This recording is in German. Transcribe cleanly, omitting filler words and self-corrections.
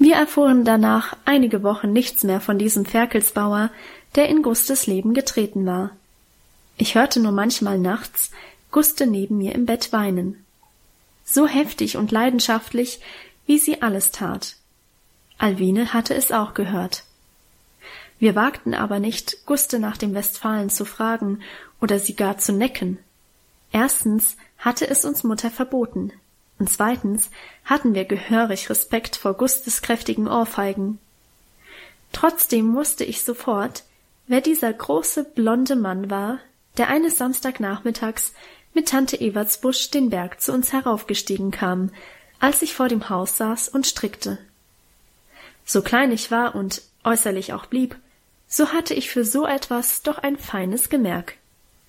Wir erfuhren danach einige Wochen nichts mehr von diesem Ferkelsbauer, der in Gustes Leben getreten war. Ich hörte nur manchmal nachts Guste neben mir im Bett weinen. So heftig und leidenschaftlich, wie sie alles tat. Alwine hatte es auch gehört. Wir wagten aber nicht, Guste nach dem Westfalen zu fragen oder sie gar zu necken. Erstens hatte es uns Mutter verboten, und zweitens hatten wir gehörig Respekt vor Gustes kräftigen Ohrfeigen. Trotzdem wusste ich sofort, wer dieser große, blonde Mann war, der eines Samstagnachmittags mit Tante Evertsbusch den Berg zu uns heraufgestiegen kam, als ich vor dem Haus saß und strickte. So klein ich war und äußerlich auch blieb, so hatte ich für so etwas doch ein feines Gemerk.